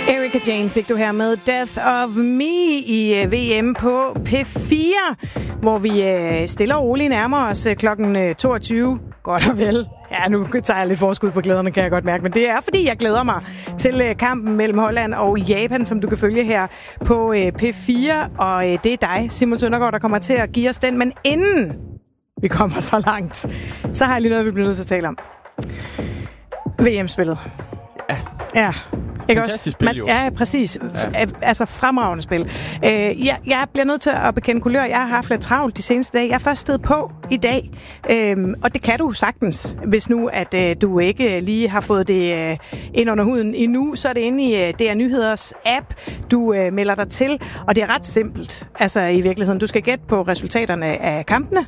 Erika Jane fik du her med Death of Me i VM på P4, hvor vi stille og roligt nærmer os klokken 22. Godt og vel. Ja, nu tager jeg lidt forskud på glæderne, kan jeg godt mærke, men det er, fordi jeg glæder mig til kampen mellem Holland og Japan, som du kan følge her på P4, og det er dig, Simon Søndergaard, der kommer til at give os den, men inden vi kommer så langt, så har jeg lige noget, vi bliver nødt til at tale om. VM-spillet. Ja. Fantastisk spil, jo. Ja, præcis. Ja. Altså fremragende spil. Jeg bliver nødt til at bekende kulør. Jeg har haft lidt travlt de seneste dage. Jeg er først stedet på i dag. Og det kan du sagtens, hvis nu, at du ikke lige har fået det ind under huden endnu. Så er det inde i DR Nyheders app, du melder dig til. Og det er ret simpelt. Altså i virkeligheden. Du skal gætte på resultaterne af kampene.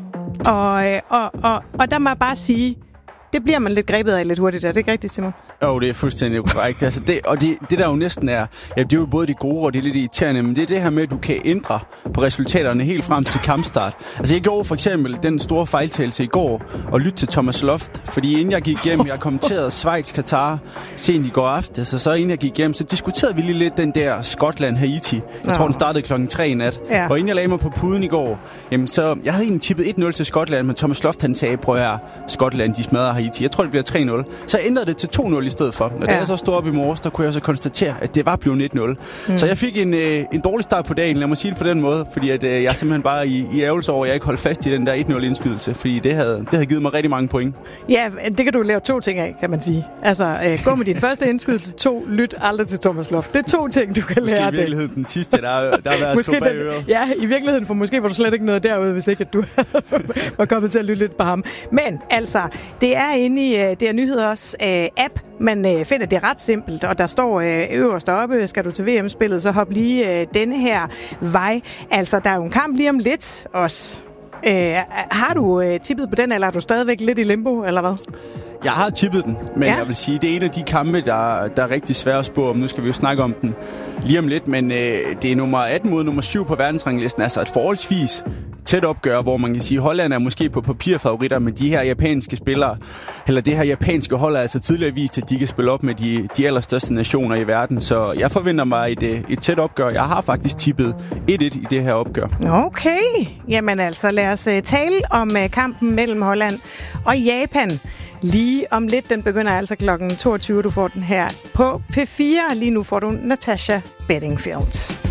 Og der må jeg bare sige, det bliver man lidt grebet af lidt hurtigt. Er det ikke rigtigt, Simon? Jo, det er fuldstændig korrekt. Altså det der jo næsten er, ja, det er jo både de gode og det er lidt irriterende, men det er det her med, at du kan ændre på resultaterne helt frem til kampstart. Altså jeg gjorde for eksempel den store fejltagelse i går og lytte til Thomas Loft, fordi inden jeg gik hjem, jeg kommenterede Schweiz-Katar sent i går aftes, og så inden jeg gik hjem, så diskuterede vi lige lidt den der Skotland-Haiti. Jeg tror, den startede klokken 3 i nat. Ja. Og inden jeg lagde mig på puden i går, jamen så, jeg havde egentlig tippet 1-0 til Skotland, men Thomas Loft han sagde, prøv at Skotland, de smadrer Haiti. Jeg tror, det bliver 3-0. Så ændrede det til 2-0 i stedet for. Og da jeg så stod op i morges, der kunne jeg så konstatere, at det var blevet 1-0. Så jeg fik en dårlig start på dagen, lad mig sige det på den måde, fordi at, jeg simpelthen bare i ærgelse over, at jeg ikke holdt fast i den der 1-0-indskydelse, fordi det havde givet mig rigtig mange point. Ja, det kan du lave 2 ting af, kan man sige. Altså, gå med din første indskydelse, 2, lyt aldrig til Thomas Loft. Det er 2 ting, du kan lære af det. Måske i virkeligheden den sidste, der har været skub bag øret. Ja, i virkeligheden, for måske var du slet ikke noget derude, hvis ikke at du var kommet til at lytte lidt på ham. Men altså, det er inde i DR Nyheders app, man finder det ret simpelt, og der står øverst oppe, skal du til VM-spillet, så hop lige denne her vej. Altså, der er jo en kamp lige om lidt også. Har du tippet på den, eller er du stadigvæk lidt i limbo, eller hvad? Jeg har tippet den, men jeg vil sige, det er en af de kampe, der er rigtig svære at spå om. Nu skal vi jo snakke om den lige om lidt, men det er nummer 18 mod nummer 7 på verdensranglisten. Altså et forholdsvis tæt opgør, hvor man kan sige, at Holland er måske på papirfavoritter, men de her japanske spillere, eller det her japanske hold er altså tidligere vist, at de kan spille op med de allerstørste nationer i verden. Så jeg forventer mig et tæt opgør. Jeg har faktisk tippet 1-1 i det her opgør. Okay, jamen altså lad os tale om kampen mellem Holland og Japan. Lige om lidt, den begynder altså klokken 22. Du får den her på P4. Lige nu får du Natasha Bedingfield.